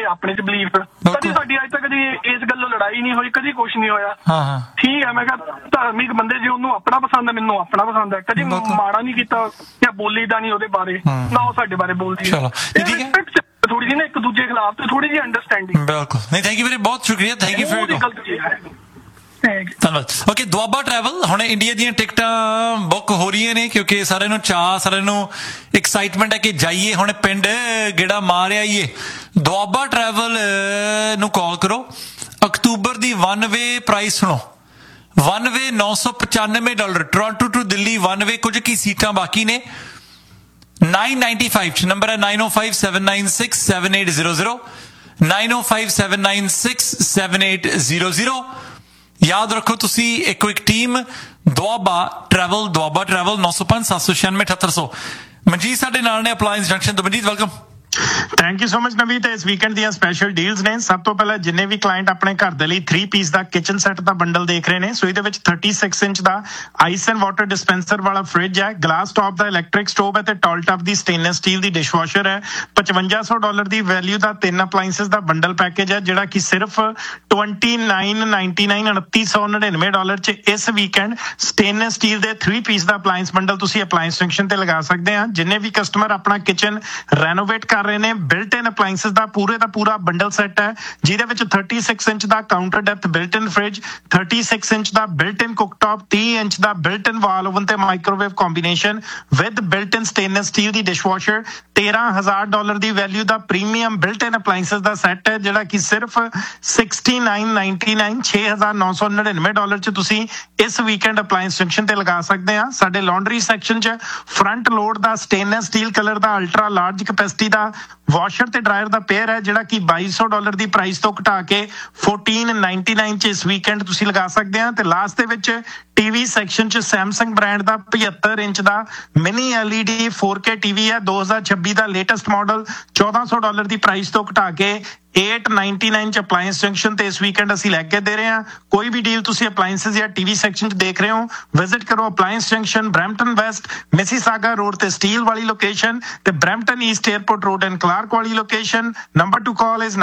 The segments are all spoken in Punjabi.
ਆਪਣੇ 'ਚ ਬਲੀਫ। ਕਦੀ ਸਾਡੀ ਅੱਜ ਤੱਕ ਕਦੀ ਇਸ ਗੱਲੋਂ ਲੜਾਈ ਨਹੀਂ ਹੋਈ, ਕਦੀ ਕੁਛ ਨਹੀਂ ਹੋਇਆ। ਠੀਕ ਹੈ, ਮੈਂ ਕਿਹਾ ਧਾਰਮਿਕ ਬੰਦੇ ਜੇ ਉਹਨੂੰ ਆਪਣਾ ਪਸੰਦ ਹੈ, ਮੈਨੂੰ ਆਪਣਾ ਪਸੰਦ ਹੈ, ਕਦੀ ਮਾੜਾ ਨਹੀਂ ਕੀਤਾ ਜਾਂ ਬੋਲੀ ਦਾ ਨਹੀਂ ਉਹਦੇ ਬਾਰੇ, ਨਾ ਉਹ ਸਾਡੇ ਬਾਰੇ ਬੋਲਦੀ ਹੈ। ਥੋੜੀ ਜਿਹੀ ਨਾ ਇੱਕ ਦੂਜੇ ਖਿਲਾਫ ਤੇ ਥੋੜੀ ਜਿਹੀ ਅੰਡਰਸਟੈਂਡਿੰਗ। ਬਿਲਕੁਲ ਨਹੀਂ, ਥੈਂਕ ਯੂ ਵੀਰੇ, ਬਹੁਤ ਸ਼ੁਕਰੀਆ, ਥੈਂਕ ਯੂ ਫॉर ਧੰਨਵਾਦ। ਓਕੇ, ਦੁਆਬਾ ਟਰੈਵਲ ਹੁਣ ਇੰਡੀਆ ਦੀਆਂ ਟਿਕਟਾਂ ਬੁੱਕ ਹੋ ਰਹੀਆਂ ਨੇ ਕਿਉਂਕਿ ਸਾਰਿਆਂ ਨੂੰ ਚਾਅ, ਸਾਰਿਆਂ ਨੂੰ ਐਕਸਾਈਟਮੈਂਟ ਹੈ ਕਿ ਜਾਈਏ ਹੁਣ ਪਿੰਡ ਗੇੜਾ ਮਾਰ ਆਈਏ। ਦੁਆਬਾ ਟਰੈਵਲ ਨੂੰ ਕਾਲ ਕਰੋ। ਅਕਤੂਬਰ ਦੀ 1 ਵੇ ਪ੍ਰਾਈਸ ਸੁਣੋ, 1 ਵੇ $995, ਟੋਰਾਂਟੋ ਟੂ ਦਿੱਲੀ 1 ਵੇ, ਕੁਝ ਕੀ ਸੀਟਾਂ ਬਾਕੀ ਨੇ। 995 ਚ ਨੰਬਰ ਹੈ 9057967800, 9057967800। ਯਾਦ ਰੱਖੋ ਤੁਸੀਂ ਇੱਕੋ ਇੱਕ ਟੀਮ ਦੁਆਬਾ ਟਰੈਵਲ 905 796 7800। ਮਨਜੀਤ ਸਾਡੇ ਨਾਲ ਨੇ ਅਪਲਾਇੰਸ ਜੰਕਸ਼ਨ ਤੋਂ। Manjeet welcome. Thank you so much ਨਵੀ। ਤੇ ਇਸ ਵੀਕਐਂਡ ਦੀਆਂ ਸਪੈਸ਼ਲ ਡੀਲਸ ਨੇ। ਸਭ ਤੋਂ ਪਹਿਲਾਂ ਜਿੰਨੇ ਵੀ ਕਲਾਇੰਟ ਆਪਣੇ ਘਰ ਦੇ ਲਈ 3 ਪੀਸ ਦਾ ਕਿਚਨ ਸੈੱਟ ਦਾ ਬੰਡਲ ਦੇਖ ਰਹੇ ਨੇ, ਸੋ ਇਹਦੇ ਵਿੱਚ 36 inch the ice and water dispenser ਵਾਲਾ ਫ੍ਰਿਜ ਹੈ, ਗਲਾਸ ਟਾਪ ਦਾ ਇਲੈਕਟ੍ਰਿਕ ਸਟੋਵ ਹੈ ਤੇ ਟਾਲ ਟਾਪ ਦੀ ਸਟੇਨਲੈਸ ਸਟੀਲ ਦੀ ਡਿਸ਼ਵਾਸ਼ਰ ਹੈ। $5500 ਦੀ ਵੈਲਿਊ ਦਾ 3 ਅਪਲਾਇੰਸਸ ਦਾ ਬੰਡਲ ਪੈਕੇਜ ਹੈ ਜਿਹੜਾ ਕਿ ਸਿਰਫ $2999 $2999 ਚ ਇਸ ਵੀਕਐਂਡ ਸਟੇਨਲੈਸ ਸਟੀਲ ਦੇ 3 ਪੀਸ ਦਾ ਅਪਲਾਇੰਸ ਬੰਡਲ ਤੁਸੀਂ ਅਪਲਾਇੰਸ ਸੈਕਸ਼ਨ ਤੇ ਲਗਾ ਸਕਦੇ ਆ। ਜਿੰਨੇ ਵੀ ਕਸਟਮਰ ਆਪਣਾ ਕਿਚਨ ਰੈਨੋਵੇਟ ਕਰ ਰਹੇ ਨੇ, ਬਿਲਟ ਇਨ ਅਪਲਾਇੰਸਸ ਦਾ ਪੂਰੇ ਦਾ ਪੂਰਾ ਬੰਡਲ ਸੈੱਟ ਹੈ ਜਿਹਦੇ ਵਿੱਚ 36 ਇੰਚ ਦਾ ਕਾਊਂਟਰ ਡੈਪਥ ਬਿਲਟ ਇਨ ਫ੍ਰਿਜ, 36 ਇੰਚ ਦਾ ਬਿਲਟ ਇਨ ਕੁਕਟਾਪ, 30 ਇੰਚ ਦਾ ਬਿਲਟ ਇਨ ਵਾਲ ਓਵਨ ਤੇ microwave combination with built in stainless steel the dishwasher. $13,000 the value the premium built in ਅਪਲਾਇੰਸਸ the set ਹੈ ਜਿਹੜਾ ਕਿ ਸਿਰਫ $6999 $6,999 ਚ ਤੁਸੀਂ ਇਸ ਵੀਕਐਂਡ ਅਪਲਾਇੰਸ ਸੈਕਸ਼ਨ ਤੇ ਲਗਾ ਸਕਦੇ ਆ। ਸਾਡੇ ਲਾਂਡਰੀ ਸੈਕਸ਼ਨ ਚ ਫਰੰਟ ਲੋਡ ਦਾ ਸਟੇਨਲੈਸ ਸਟੀਲ ਕਲਰ ਦਾ ਅਲਟਰਾ ਲਾਰਜ ਕੈਪੈਸਿਟੀ ਦਾ ਵਾਸ਼ਰ ਤੇ ਡਰਾਇਰ ਦਾ ਪੇਅਰ ਹੈ ਜਿਹੜਾ ਕਿ $2200 ਦੀ ਪ੍ਰਾਈਸ ਤੋਂ ਘਟਾ ਕੇ $1499 ਚ ਇਸ ਵੀਕਐਂਡ ਤੁਸੀਂ ਲਗਾ ਸਕਦੇ ਆ। ਤੇ ਲਾਸਟ ਦੇ ਵਿੱਚ ਟੀਵੀ ਸੈਕਸ਼ਨ ਚ ਸੈਮਸੰਗ ਬ੍ਰਾਂਡ ਦਾ 75 ਇੰਚ ਦਾ ਮਿਨੀ LED 4K ਟੀਵੀ ਹੈ 2026 ਦਾ ਲੇਟੈਸਟ ਮਾਡਲ, $1400 ਦੀ ਪ੍ਰਾਈਸ ਤੋਂ ਘਟਾ ਕੇ $899 ਚ ਅਪਲਾਇੰਸ ਜੰਕਸ਼ਨ ਤੇ ਇਸ ਵੀਕਐਂਡ ਅਸੀਂ ਲੈ ਕੇ ਦੇ ਰਹੇ ਹਾਂ। ਕੋਈ ਵੀ ਡੀਲ ਤੁਸੀਂ ਅਪਲਾਇੰਸਸ ਜਾਂ ਟੀਵੀ ਸੈਕਸ਼ਨ ਚ ਦੇਖ ਰਹੇ ਹੋ, ਵਿਜ਼ਿਟ ਕਰੋ appliance junction, Brampton West, Mississauga road ਤੇ ਸਟੀਲ ਵਾਲੀ ਲੋਕੇਸ਼ਨ ਤੇ Brampton East airport road and Clark ਵਾਲੀ location. Number two call is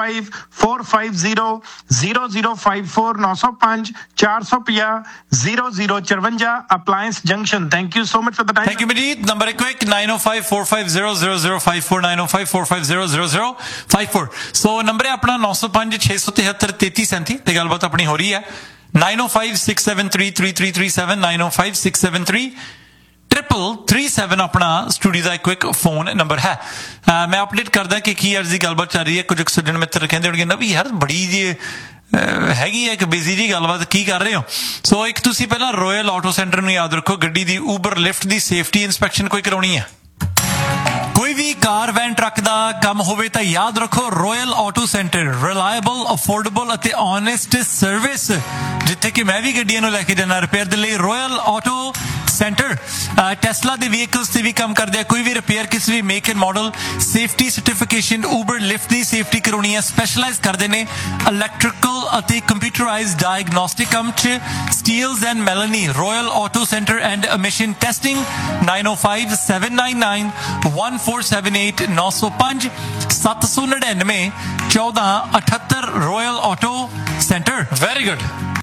9054500054 905 450 0054 appliance junction. Thank you so much for the time. Thank you Manjeet. Number ਇੱਕ 9054500054 9054500054। ਸੋ ਨੰਬਰ ਹੈ ਆਪਣਾ 905 673 3337 ਤੇ ਗੱਲਬਾਤ ਆਪਣੀ ਹੋ ਰਹੀ ਹੈ। 9056733337 9056733337 ਆਪਣਾ ਸਟੂਡੀਓ ਦਾ ਇੱਕ ਫੋਨ ਨੰਬਰ ਹੈ। ਮੈਂ ਅਪਡੇਟ ਕਰਦਾ ਕਿ ਕੀ ਅੱਜ ਦੀ ਗੱਲਬਾਤ ਚੱਲ ਰਹੀ ਹੈ। ਕੁਝ ਸੱਜਣ ਮਿੱਤਰ ਕਹਿੰਦੇ ਹੋਣਗੇ ਨਾ ਵੀ ਯਾਰ ਬੜੀ ਜੀ ਹੈਗੀ ਹੈ ਇੱਕ ਬਿਜ਼ੀ ਜੀ ਗੱਲਬਾਤ, ਕੀ ਕਰ ਰਹੇ ਹੋ? ਸੋ ਇੱਕ ਤੁਸੀਂ ਪਹਿਲਾਂ ਰੋਇਲ ਆਟੋ ਸੈਂਟਰ ਨੂੰ ਯਾਦ ਰੱਖੋ। ਗੱਡੀ ਦੀ ਊਬਰ ਲਿਫਟ ਦੀ ਸੇਫਟੀ ਇੰਸਪੈਕਸ਼ਨ ਕੋਈ ਕਰਾਉਣੀ ਹੈ, ਕੋਈ ਵੀ ਕਾਰ ਵੈਨ ਟਰੱਕ ਦਾ ਕੰਮ ਹੋਵੇ ਤਾਂ ਯਾਦ ਰੱਖੋ royal auto centre. Reliable, affordable ਅਤੇ ਓਨੈਸਟ ਸਰਵਿਸ, ਜਿੱਥੇ ਕਿ ਮੈਂ ਵੀ ਗੱਡੀਆਂ ਨੂੰ ਲੈ ਕੇ ਜਾਣਾ ਰਿਪੇਅਰ ਦੇ ਲਈ। ਰੋਇਲ ਆਟੋ ਸੈਂਟਰ ਟੈਸਲਾ ਦੇ ਵਹੀਕਲਸ ਤੇ ਵੀ ਕੰਮ ਕਰਦੇ ਆ। ਕੋਈ ਵੀ ਰਿਪੇਅਰ ਕਿਸੇ ਵੀ make and model, safety certification, Uber lift the safety ਕਰਾਉਣੀ ਹੈ, ਸਪੈਸ਼ਲਾਈਜ਼ ਕਰਦੇ ਨੇ ਇਲੈਕਟ੍ਰੀਕਲ ਅਤੇ ਕੰਪਿਊਟਰਾਈਜ਼ਡ ਡਾਇਗਨੋਸਟਿਕ ਕੰਮ 'ਚ। Steeles and ਮੈਲਨੀ, royal auto centre and emission testing. 905799 1478 905 799 1478 royal auto centre. Very good.